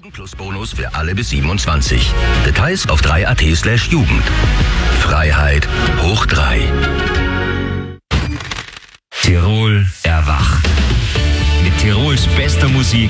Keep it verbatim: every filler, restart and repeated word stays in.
Plus Bonus für alle bis siebenundzwanzig. Details auf drei punkt at slash Jugend. Freiheit hoch drei. Tirol erwacht. Mit Tirols bester Musik